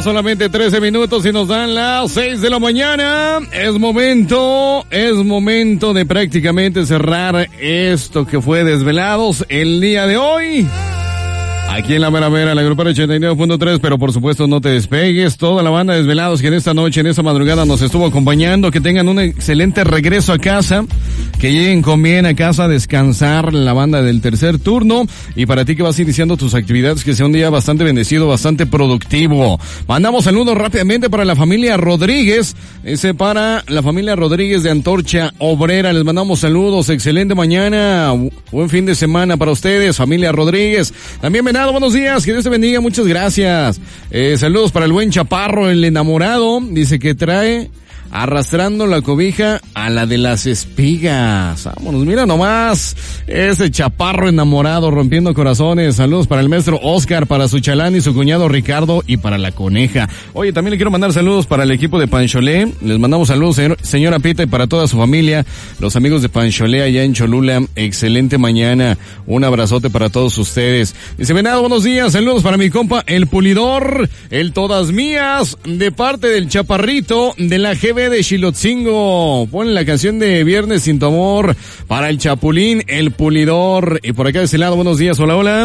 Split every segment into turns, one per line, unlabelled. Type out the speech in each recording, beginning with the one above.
solamente 13 minutos y nos dan las 6 de la mañana. Es momento de prácticamente cerrar esto que fue Desvelados el día de hoy. Aquí en la mera mera, la Grupera 89.3, pero por supuesto no te despegues. Toda la banda de Desvelados que en esta noche, en esta madrugada nos estuvo acompañando, que tengan un excelente regreso a casa, que lleguen con bien a casa a descansar, la banda del tercer turno. Y para ti que vas iniciando tus actividades, que sea un día bastante bendecido, bastante productivo. Mandamos saludos rápidamente para la familia Rodríguez, para la familia Rodríguez de Antorcha Obrera. Les mandamos saludos, excelente mañana, buen fin de semana para ustedes, familia Rodríguez. También buenos días, que Dios te bendiga, muchas gracias. Saludos para el buen Chaparro, el enamorado, dice que trae arrastrando la cobija a la de las espigas. Vámonos, mira nomás, ese Chaparro enamorado rompiendo corazones. Saludos para el maestro Oscar, para su chalán y su cuñado Ricardo y para la coneja. Oye, también le quiero mandar saludos para el equipo de Pancholé. Les mandamos saludos, señora Pita, y para toda su familia, los amigos de Pancholé allá en Cholula. Excelente mañana, un abrazote para todos ustedes. Dice, Venado, buenos días, saludos para mi compa El Pulidor, el Todas Mías, de parte del Chaparrito de la GB de Xilotzingo. Ponen la canción de Viernes sin tu amor para el Chapulín, El Pulidor. Y por acá de ese lado, buenos días, hola, hola.
Hola,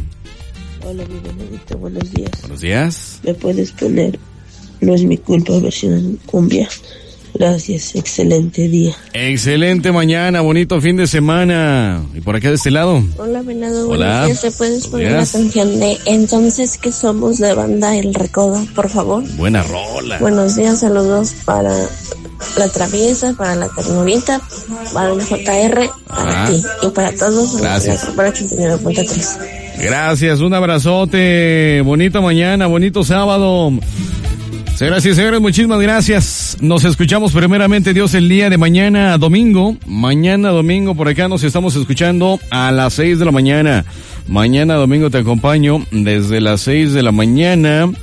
mi Benedito, buenos días.
Buenos días.
¿Me puedes poner No es mi culpa versión cumbia? Gracias, excelente día.
Excelente mañana, bonito fin de semana. Y por acá de este lado.
Hola, Venado,
hola.
Buenos días. ¿Te puedes poner la canción de Entonces que somos de banda El Recodo, por favor?
Buena rola.
Buenos días, saludos para la Traviesa, para la Ternurita, para el JR, para ti y para todos.
Gracias.
Para 89.3.
Gracias, un abrazote. Bonita mañana, bonito sábado. Señoras y señores, muchísimas gracias. Nos escuchamos primeramente Dios el día de mañana domingo. Mañana domingo por acá nos estamos escuchando a las 6 de la mañana. Mañana domingo te acompaño desde las 6 de la mañana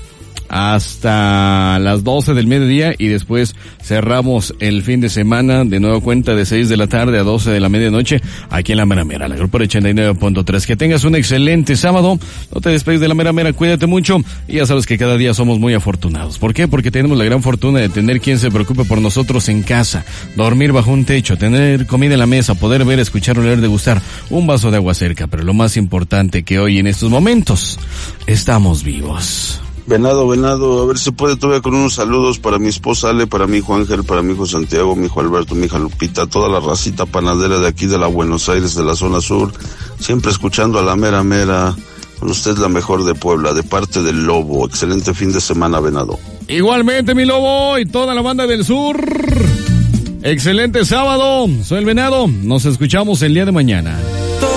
hasta las 12 del mediodía y después cerramos el fin de semana de nueva cuenta de 6 de la tarde a 12 de la medianoche aquí en la Mera Mera, la Grupo 89.3. Que tengas un excelente sábado, no te despegues de la Mera Mera, cuídate mucho y ya sabes que cada día somos muy afortunados. ¿Por qué? Porque tenemos la gran fortuna de tener quien se preocupe por nosotros en casa, dormir bajo un techo, tener comida en la mesa, poder ver, escuchar, oler, degustar, un vaso de agua cerca, pero lo más importante que hoy en estos momentos estamos vivos.
Venado, a ver si puede todavía con unos saludos para mi esposa Ale, para mi hijo Ángel, para mi hijo Santiago, mi hijo Alberto, mi hija Lupita, toda la racita panadera de aquí de la Buenos Aires, de la zona sur, siempre escuchando a la Mera Mera, con usted la mejor de Puebla, de parte del Lobo. Excelente fin de semana, Venado.
Igualmente, mi Lobo, y toda la banda del sur. Excelente sábado, soy el Venado, nos escuchamos el día de mañana.